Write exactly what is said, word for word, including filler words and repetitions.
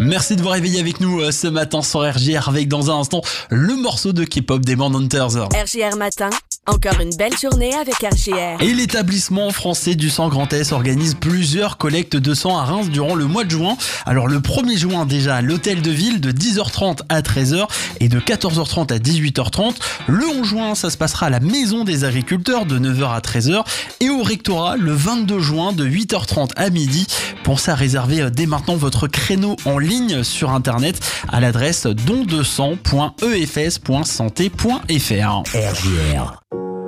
Merci de vous réveiller avec nous euh, ce matin sur R J R avec dans un instant le morceau de K-pop des Manhunters. R J R Matin, encore une belle journée avec R J R. Et l'établissement français du sang Grand Est organise plusieurs collectes de sang à Reims durant le mois de juin. Alors le premier juin déjà à l'hôtel de ville de dix heures trente à treize heures et de quatorze heures trente à dix-huit heures trente. Le onze juin, ça se passera à la maison des agriculteurs de neuf heures à treize heures et au rectorat le vingt-deux juin de huit heures trente à midi. Pensez à réserver dès maintenant votre créneau en ligne sur internet à l'adresse don de sang point e f s point santé point f r. R J R.